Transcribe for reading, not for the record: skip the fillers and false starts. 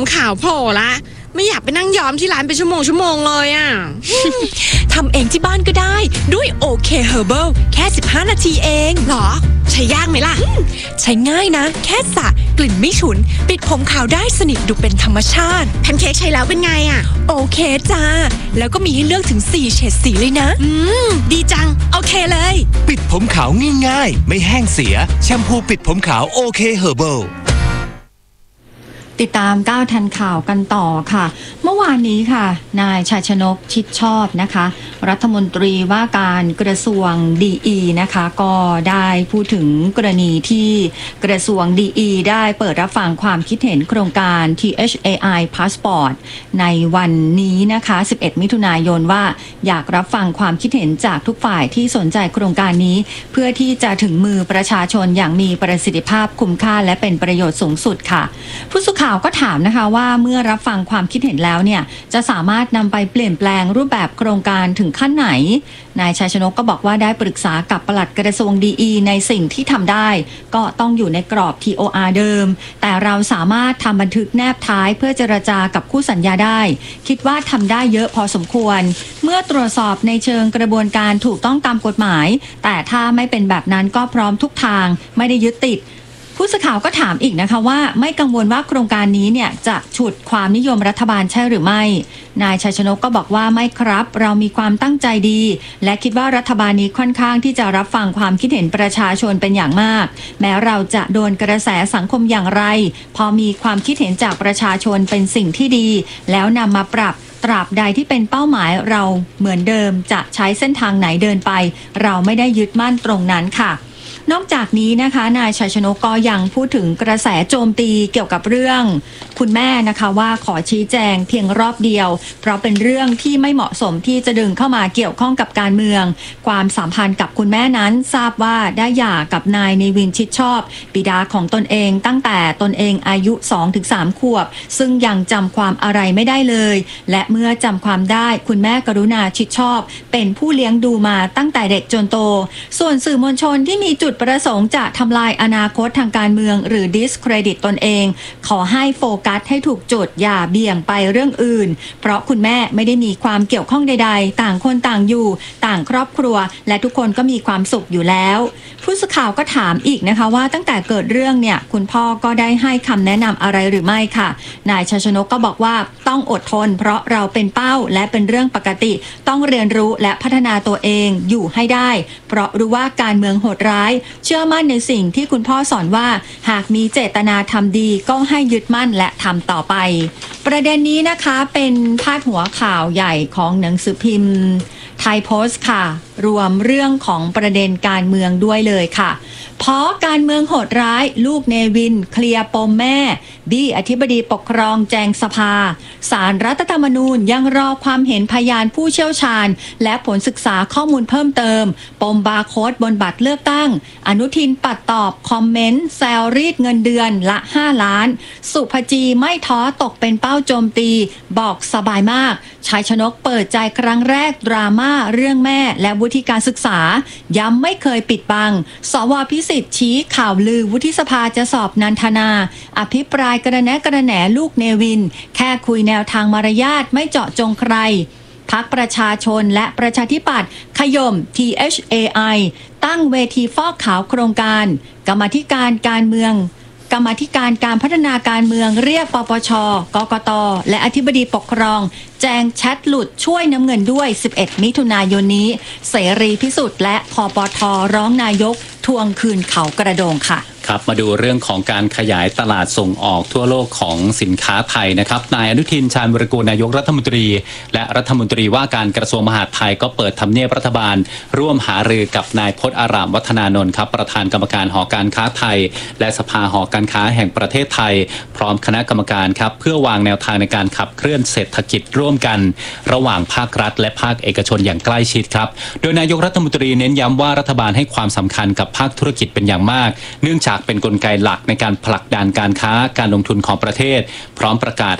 ขาวโผล่ละไม่อยากไปนั่งย้อมที่ร้านเป็นชั่วโมงเลยอ่ะทำเองที่บ้านก็ได้ด้วย OK Herbal แค่15นาทีเองหรอใช้ยากไหมล่ะใช้ง่ายนะแค่สระกลิ่นไม่ฉุนปิดผมขาวได้สนิทดูเป็นธรรมชาติแพนเค้กใช้แล้วเป็นไงอ่ะโอเคจ้าแล้วก็มีให้เลือกถึง4เฉดสีเลยนะดีจังโอเคเลยปิดผมขาวง่ายๆไม่แห้งเสียแชมพูปิดผมขาว OK Herbal ติดตามก้าวทันข่าวกันต่อค่ะเมื่อวานนี้ค่ะนายชัยชนกชิดชอบนะคะรัฐมนตรีว่าการกระทรวงดีนะคะก็ได้พูดถึงกรณีที่กระทรวงดีได้เปิดรับฟังความคิดเห็นโครงการ THAI Passport ในวันนี้นะคะ11มิถุนายนว่าอยากรับฟังความคิดเห็นจากทุกฝ่ายที่สนใจโครงการนี้เพื่อที่จะถึงมือประชาชนอย่างมีประสิทธิภาพคุ้มค่าและเป็นประโยชน์สูงสุดค่ะผู้สื่อข่าวก็ถามนะคะว่าเมื่อรับฟังความคิดเห็นแล้วเนี่ยจะสามารถนำไปเปลี่ยนแปลงรูปแบบโครงการถึงขั้นไหนนายชัยชนกก็บอกว่าได้ปรึกษากับปลัดกระทรวงดีในสิ่งที่ทำได้ก็ต้องอยู่ในกรอบ TOR เดิมแต่เราสามารถทำบันทึกแนบท้ายเพื่อเจรจากับคู่สัญญาได้คิดว่าทำได้เยอะพอสมควรเมื่อตรวจสอบในเชิงกระบวนการถูกต้องตามกฎหมายแต่ถ้าไม่เป็นแบบนั้นก็พร้อมทุกทางไม่ได้ยึดติดผู้สื่อข่าวก็ถามอีกนะคะว่าไม่กังวลว่าโครงการนี้เนี่ยจะฉุดความนิยมรัฐบาลใช่หรือไม่นายชัยชนกก็บอกว่าไม่ครับเรามีความตั้งใจดีและคิดว่ารัฐบาลนี้ค่อนข้างที่จะรับฟังความคิดเห็นประชาชนเป็นอย่างมากแม้เราจะโดนกระแสสังคมอย่างไรพอมีความคิดเห็นจากประชาชนเป็นสิ่งที่ดีแล้วนำมาปรับตราบใดที่เป็นเป้าหมายเราเหมือนเดิมจะใช้เส้นทางไหนเดินไปเราไม่ได้ยึดมั่นตรงนั้นค่ะนอกจากนี้นะคะนายชัยชนกก็ยังพูดถึงกระแสโจมตีเกี่ยวกับเรื่องคุณแม่นะคะว่าขอชี้แจงเพียงรอบเดียวเพราะเป็นเรื่องที่ไม่เหมาะสมที่จะดึงเข้ามาเกี่ยวข้องกับการเมืองความสัมพันธ์กับคุณแม่นั้นทราบว่าได้หย่ากับนายเนวินชิดชอบบิดาของตนเองตั้งแต่ตนเองอายุ 2-3 ขวบซึ่งยังจำความอะไรไม่ได้เลยและเมื่อจำความได้คุณแม่กรุณาชิดชอบเป็นผู้เลี้ยงดูมาตั้งแต่เด็กจนโตส่วนสื่อมวลชนที่มีจุดประสงค์จะทำลายอนาคตทางการเมืองหรือดิสเครดิตตนเองขอให้โฟกัสให้ถูกจุดอย่าเบี่ยงไปเรื่องอื่นเพราะคุณแม่ไม่ได้มีความเกี่ยวข้องใดๆต่างคนต่างอยู่ต่างครอบครัวและทุกคนก็มีความสุขอยู่แล้วผู้สื่อข่าวก็ถามอีกนะคะว่าตั้งแต่เกิดเรื่องเนี่ยคุณพ่อก็ได้ให้คำแนะนำอะไรหรือไม่ค่ะนายชัยชนกก็บอกว่าต้องอดทนเพราะเราเป็นเป้าและเป็นเรื่องปกติต้องเรียนรู้และพัฒนาตัวเองอยู่ให้ได้เพราะรู้ว่าการเมืองโหดร้ายเชื่อมั่นในสิ่งที่คุณพ่อสอนว่าหากมีเจตนาทำดีก็ให้ยึดมั่นและทำต่อไปประเด็นนี้นะคะเป็นพาดหัวข่าวใหญ่ของหนังสือพิมพ์ไทยโพสต์ค่ะรวมเรื่องของประเด็นการเมืองด้วยเลยค่ะเพราะการเมืองโหดร้ายลูกเนวินเคลียร์ปมแม่บี้อธิบดีปกครองแจงสภาศาลรัฐธรรมนูญยังรอความเห็นพยานผู้เชี่ยวชาญและผลศึกษาข้อมูลเพิ่มเติมปมบาร์โค้ดบนบัตรเลือกตั้งอนุทินปัดตอบคอมเมนต์แซวรีดเงินเดือนละ5 ล้านสุภจีไม่ท้อตกเป็นเป้าโจมตีบอกสบายมากชัยชนกเปิดใจครั้งแรกดราม่าเรื่องแม่และวุฒิการศึกษาย้ำไม่เคยปิดบังสว.พิสิทธิ์ชี้ข่าวลือวุฒิสภาจะสอบนันทนาอภิปรายกระแหน่ลูกเนวินแค่คุยแนวทางมารยาทไม่เจาะจงใครพรรคประชาชนและประชาธิปัตย์ขย่ม THAI ตั้งเวทีฟอกขาวโครงการกรรมาธิการการเมืองกรรมาธิการการพัฒนาการเมืองเรียกปปช.กกต.และอธิบดีปกครองแจงแชทหลุดช่วยน้ำเงินด้วย11มิถุนายนนี้เสรีพิสุทธิ์และคปท.ร้องนายกทวงคืนเขากระโดงค่ะครับมาดูเรื่องของการขยายตลาดส่งออกทั่วโลกของสินค้าไทยนะครับนายอนุทินชาญวิรากูลนายกรัฐมนตรีและรัฐมนตรีว่าการกระทรวงมหาดไทยก็เปิดทำเนียบรัฐบาลร่วมหารือกับนายพจน์อารามวัฒนานนท์ครับประธานกรรมการหอการค้าไทยและสภาหอการค้าแห่งประเทศไทยพร้อมคณะกรรมการครับเพื่อวางแนวทางในการขับเคลื่อนเศรษฐกิจร่วมกันระหว่างภาครัฐและภาคเอกชนอย่างใกล้ชิดครับโดยนายกรัฐมนตรีเน้นย้ำว่ารัฐบาลให้ความสำคัญกับภาคธุรกิจเป็นอย่างมากเนื่องจากเป็นกลไกหลักในการผลักดันการค้าการลงทุนของประเทศพร้อมประกาศ